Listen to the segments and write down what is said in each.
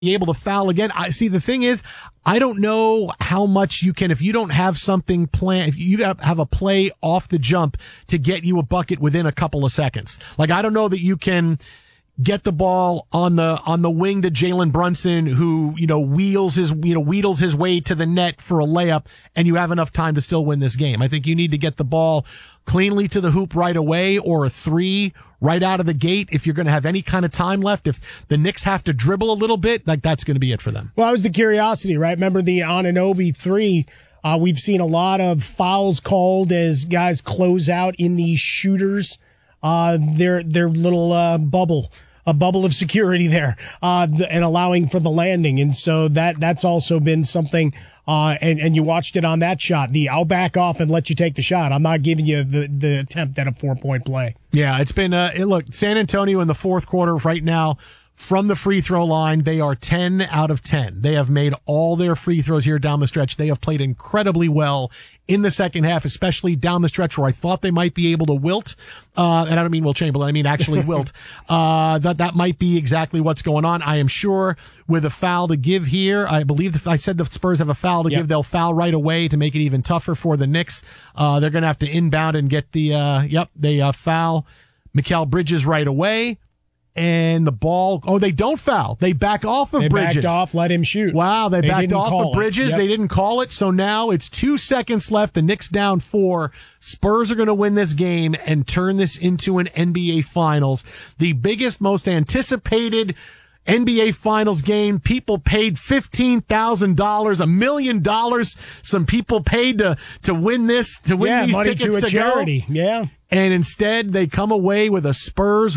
be able to foul again. I see. The thing is, I don't know how much you can, if you don't have something planned, if you have a play off the jump to get you a bucket within a couple of seconds. Like, I don't know that you can get the ball on the wing to Jalen Brunson, who, wheedles his way to the net for a layup, and you have enough time to still win this game. I think you need to get the ball cleanly to the hoop right away, or a three right out of the gate if you're going to have any kind of time left. If the Knicks have to dribble a little bit, like, that's going to be it for them. Well, that was the curiosity, right? Remember the Anunoby three? We've seen a lot of fouls called as guys close out in these shooters. Their little bubble. A bubble of security there, and allowing for the landing. And so that's also been something, and you watched it on that shot. I'll back off and let you take the shot. I'm not giving you the attempt at a 4-point play. Yeah, it's been, look, San Antonio in the fourth quarter right now, from the free throw line, they are 10 out of 10. They have made all their free throws here down the stretch. They have played incredibly well in the second half, especially down the stretch where I thought they might be able to wilt. And I don't mean Will Chamberlain, I mean actually wilt. That might be exactly what's going on. I am sure with a foul to give here, I believe I said the Spurs have a foul to give. They'll foul right away to make it even tougher for the Knicks. They're going to have to inbound and get they foul Mikal Bridges right away. And the ball, they don't foul. They back off of Bridges. They backed off, let him shoot. Wow, they backed off of Bridges. Yep. They didn't call it. So now it's 2 seconds left. The Knicks down 4. Spurs are going to win this game and turn this into an NBA Finals. The biggest, most anticipated NBA Finals game. People paid $15,000, $1 million. Some people paid to win this, to win these money tickets to a charity. Go. Yeah. And instead, they come away with a Spurs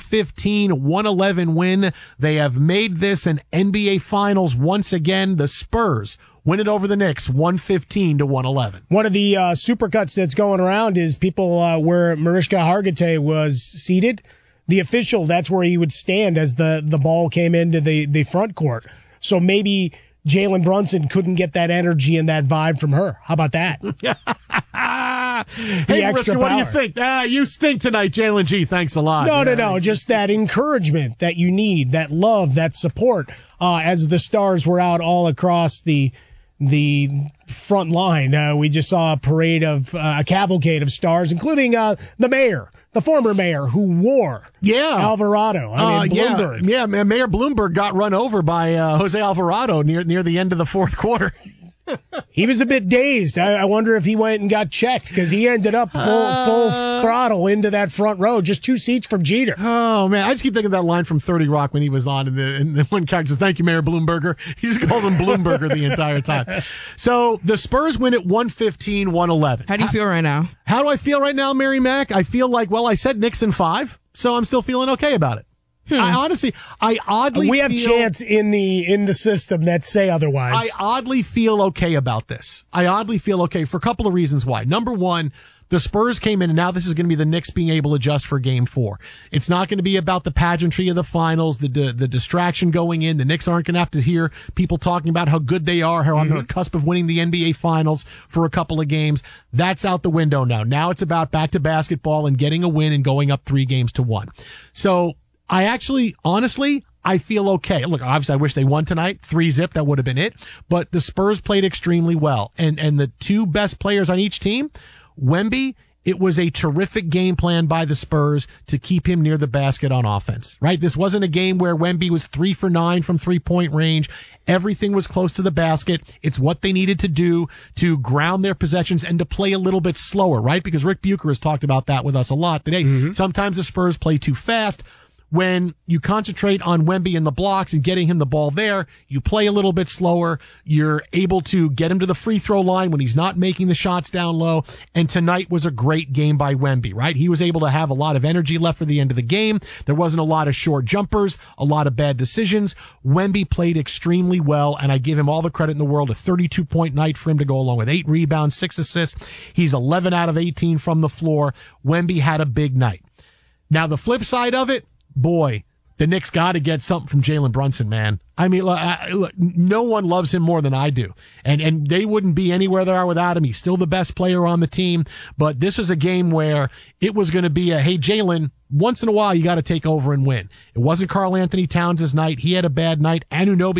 115-111 win. They have made this an NBA Finals once again. The Spurs win it over the Knicks 115-111. One of the supercuts that's going around is people where Mariska Hargitay was seated. The official, that's where he would stand as the ball came into the front court. So maybe Jalen Brunson couldn't get that energy and that vibe from her. How about that? Hey, Mariska, what do you think? You stink tonight, Jalen G. Thanks a lot. No. Just that encouragement that you need, that love, that support, as the stars were out all across the front line. We just saw a cavalcade of stars, including the mayor, the former mayor, who wore Alvarado. Bloomberg. Yeah, Mayor Bloomberg got run over by Jose Alvarado near the end of the fourth quarter. He was a bit dazed. I wonder if he went and got checked, because he ended up full throttle into that front row, just 2 seats from Jeter. Oh, man. I just keep thinking of that line from 30 Rock when he was on in the one character says, "Thank you, Mayor Bloomberger." He just calls him Bloomberger the entire time. So the Spurs win at 115-111. How do you feel right now? How do I feel right now, Mary Mac? I feel like, I said Knicks in 5, so I'm still feeling okay about it. I oddly we have chants in the system that say otherwise. I oddly feel okay about this. I oddly feel okay for a couple of reasons why. Number one, the Spurs came in, and now this is going to be the Knicks being able to adjust for Game 4. It's not going to be about the pageantry of the finals, the distraction going in. The Knicks aren't going to have to hear people talking about how good they are, how on the cusp of winning the NBA Finals for a couple of games. That's out the window now. Now it's about back to basketball and getting a win and going up 3-1. So I actually, honestly, I feel okay. Look, obviously I wish they won tonight. 3-0, that would have been it. But the Spurs played extremely well. And the two best players on each team, Wemby, it was a terrific game plan by the Spurs to keep him near the basket on offense, right? This wasn't a game where Wemby was 3 for 9 from 3-point range. Everything was close to the basket. It's what they needed to do to ground their possessions and to play a little bit slower, right? Because Rick Bucher has talked about that with us a lot today. Sometimes the Spurs play too fast. When you concentrate on Wemby and the blocks and getting him the ball there, you play a little bit slower. You're able to get him to the free throw line when he's not making the shots down low. And tonight was a great game by Wemby, right? He was able to have a lot of energy left for the end of the game. There wasn't a lot of short jumpers, a lot of bad decisions. Wemby played extremely well, and I give him all the credit in the world. A 32-point night for him to go along with 8 rebounds, 6 assists. He's 11 out of 18 from the floor. Wemby had a big night. Now, the flip side of it, boy, the Knicks got to get something from Jalen Brunson, man. I mean, look, no one loves him more than I do. And they wouldn't be anywhere they are without him. He's still the best player on the team. But this was a game where it was going to be hey, Jalen, once in a while, you got to take over and win. It wasn't Karl Anthony Towns' night. He had a bad night. Anunoby